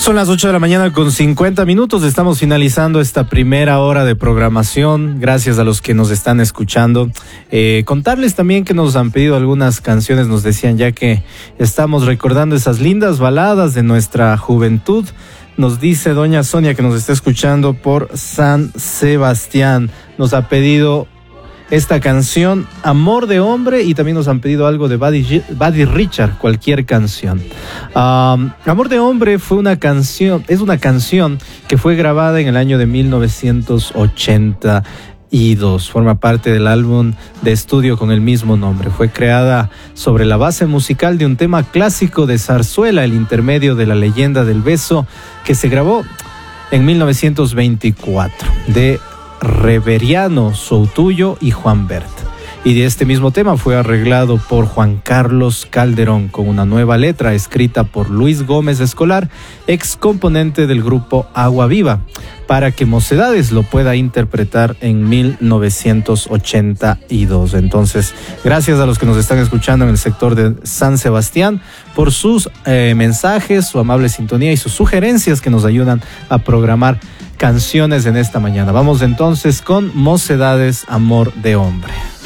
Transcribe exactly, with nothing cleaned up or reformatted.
Son las ocho de la mañana con cincuenta minutos. Estamos finalizando esta primera hora de programación. Gracias a los que nos están escuchando. Eh, contarles también que nos han pedido algunas canciones, nos decían, ya que estamos recordando esas lindas baladas de nuestra juventud. Nos dice doña Sonia, que nos está escuchando por San Sebastián, nos ha pedido esta canción, Amor de Hombre, y también nos han pedido algo de Buddy, Buddy Richard, cualquier canción. Um, Amor de Hombre fue una canción, es una canción que fue grabada en el año de mil novecientos ochenta y dos. Forma parte del álbum de estudio con el mismo nombre. Fue creada sobre la base musical de un tema clásico de zarzuela, el intermedio de la leyenda del beso, que se grabó en mil novecientos veinticuatro, de Reveriano Soutullo y Juan Bert. Y de este mismo tema fue arreglado por Juan Carlos Calderón, con una nueva letra escrita por Luis Gómez Escolar, ex componente del grupo Agua Viva, para que Mocedades lo pueda interpretar en mil novecientos ochenta y dos. Entonces, gracias a los que nos están escuchando en el sector de San Sebastián por sus eh, mensajes, su amable sintonía y sus sugerencias que nos ayudan a programar canciones en esta mañana. Vamos entonces con Mocedades, Amor de Hombre.